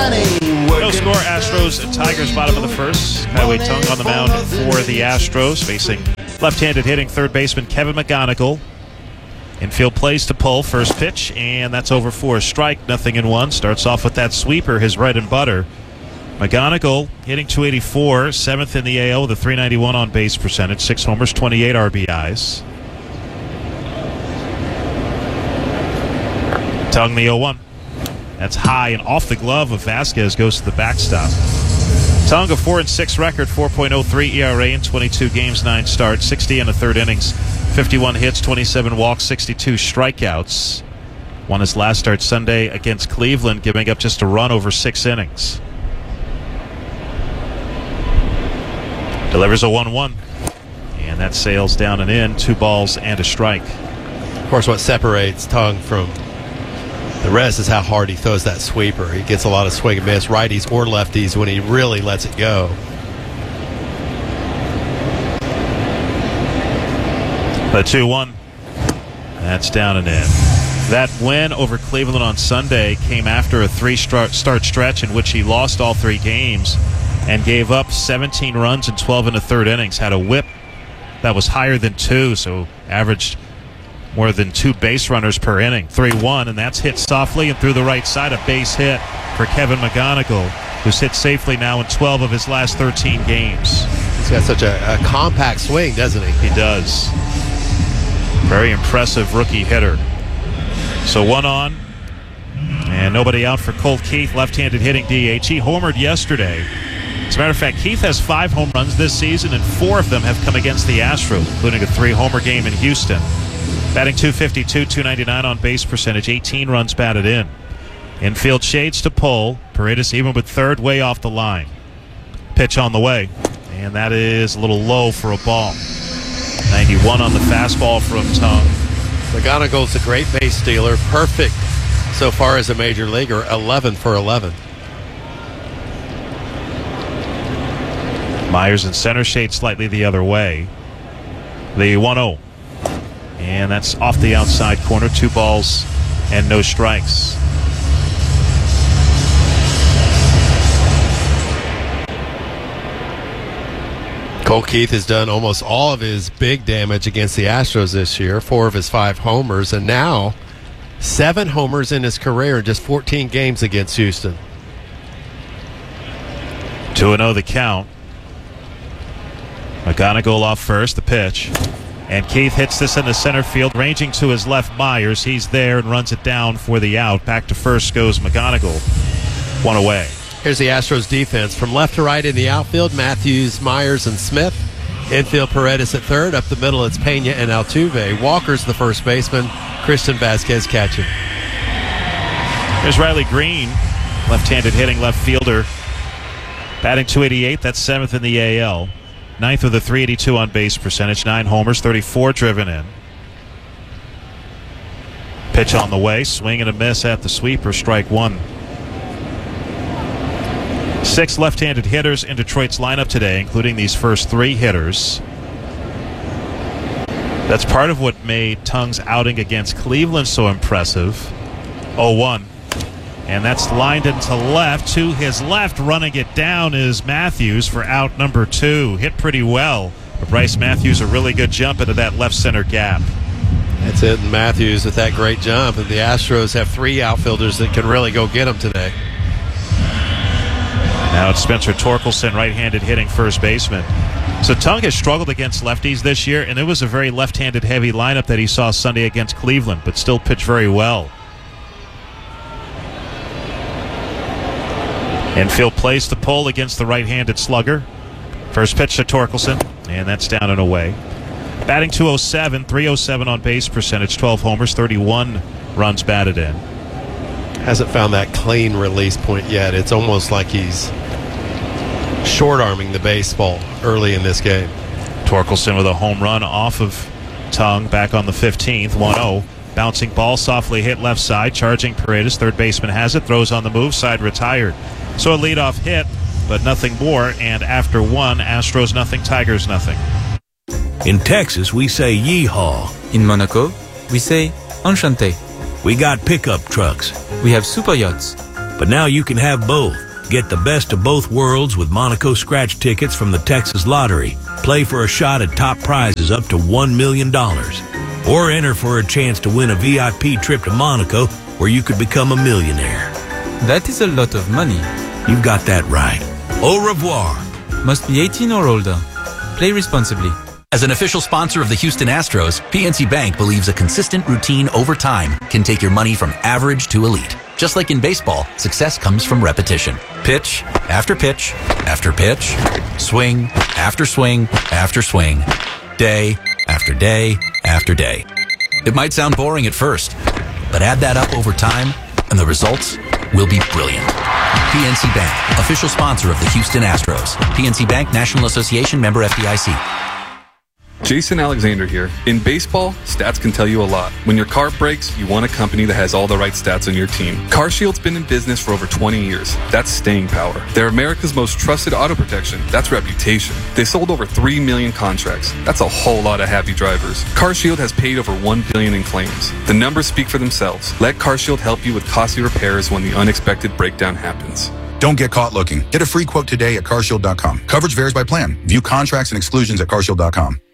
No score, Astros and Tigers, bottom of the first. Highway Tung on the mound for the Astros, facing left-handed hitting third baseman Kevin McGonigal. Infield plays to pull, first pitch, and that's over for a strike, 0-1. Starts off with that sweeper, his bread and butter. McGonigal hitting .284, 7th in the AL with a .391 on base percentage, 6 homers, 28 RBIs. Tung the 0-1. That's high and off the glove of Vasquez, goes to the backstop. Tung, a 4-6 record, 4.03 ERA in 22 games, 9 starts, 60 in the third innings, 51 hits, 27 walks, 62 strikeouts. Won his last start Sunday against Cleveland, giving up just a run over 6 innings. Delivers a 1-1, and that sails down and in, 2 balls and a strike. Of course, what separates Tung from the rest is how hard he throws that sweeper. He gets a lot of swing and miss, righties or lefties, when he really lets it go. The 2-1. That's down and in. That win over Cleveland on Sunday came after a 3-start stretch in which he lost all 3 games and gave up 17 runs and 12 in the third innings. Had a whip that was higher than 2, so averaged more than 2 base runners per inning. 3-1, and that's hit softly and through the right side. A base hit for Kevin McGonigal, who's hit safely now in 12 of his last 13 games. He's got such a compact swing, doesn't he? He does. Very impressive rookie hitter. So 1 on, and nobody out for Colt Keith, left-handed hitting DH. He homered yesterday. As a matter of fact, Keith has 5 home runs this season, and 4 of them have come against the Astros, including a 3-homer game in Houston. Batting .252, .299 on base percentage, 18 runs batted in. Infield shades to pull. Paredes even with third, way off the line. Pitch on the way, and that is a little low for a ball. 91 on the fastball from Tung. McGonigal's a great base stealer, perfect so far as a major leaguer, 11 for 11. Myers in center, shade slightly the other way. The 1-0. And that's off the outside corner. 2 balls and no strikes. Colt Keith has done almost all of his big damage against the Astros this year, 4 of his 5 homers, and now 7 homers in his career in just 14 games against Houston. 2-0 the count. McGonigal off first, the pitch. And Keith hits this in the center field, ranging to his left Myers. He's there and runs it down for the out. Back to first goes McGonigal. 1 away. Here's the Astros defense. From left to right in the outfield, Matthews, Myers, and Smith. Infield, Paredes at third. Up the middle, it's Pena and Altuve. Walker's the first baseman. Christian Vasquez catching. There's Riley Green, left-handed hitting left fielder. Batting .288, that's 7th in the AL. 9th with a .382 on base percentage, 9 homers, 34 driven in. Pitch on the way, swing and a miss at the sweeper, strike 1. 6 left-handed hitters in Detroit's lineup today, including these first 3 hitters. That's part of what made Tung's outing against Cleveland so impressive. 0-1. And that's lined into left. To his left, running it down is Matthews for out number 2. Hit pretty well. But Bryce Matthews, a really good jump into that left center gap. That's it, and Matthews with that great jump. And the Astros have 3 outfielders that can really go get him today. Now it's Spencer Torkelson, right-handed hitting first baseman. So Tung has struggled against lefties this year, and it was a very left-handed heavy lineup that he saw Sunday against Cleveland, but still pitched very well. Infield plays the pull against the right-handed slugger. First pitch to Torkelson, and that's down and away. Batting .207, .307 on base percentage, 12 homers, 31 runs batted in. Hasn't found that clean release point yet. It's almost like he's short-arming the baseball early in this game. Torkelson with a home run off of Tung back on the 15th, 1-0. Bouncing ball, softly hit left side, charging Paredes. Third baseman has it, throws on the move, side retired. So a leadoff hit, but nothing more. And after 1, Astros nothing, Tigers nothing. In Texas, we say yeehaw. In Monaco, we say enchanté. We got pickup trucks. We have super yachts. But now you can have both. Get the best of both worlds with Monaco scratch tickets from the Texas Lottery. Play for a shot at top prizes up to $1 million. Or enter for a chance to win a VIP trip to Monaco where you could become a millionaire. That is a lot of money. You've got that right. Au revoir. Must be 18 or older. Play responsibly. As an official sponsor of the Houston Astros, PNC Bank believes a consistent routine over time can take your money from average to elite. Just like in baseball, success comes from repetition. Pitch after pitch after pitch. Swing after swing after swing. Day after day after day. It might sound boring at first, but add that up over time, and the results will be brilliant. PNC Bank, official sponsor of the Houston Astros. PNC Bank, National Association, member FDIC. Jason Alexander here. In baseball, stats can tell you a lot. When your car breaks, you want a company that has all the right stats on your team. CarShield's been in business for over 20 years. That's staying power. They're America's most trusted auto protection. That's reputation. They sold over 3 million contracts. That's a whole lot of happy drivers. CarShield has paid over $1 billion in claims. The numbers speak for themselves. Let CarShield help you with costly repairs when the unexpected breakdown happens. Don't get caught looking. Get a free quote today at carshield.com. Coverage varies by plan. View contracts and exclusions at carshield.com.